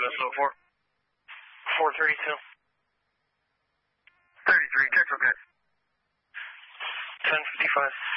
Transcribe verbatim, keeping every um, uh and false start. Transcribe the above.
S O four. four thirty-two. thirty-three, check okay. ten fifty-five.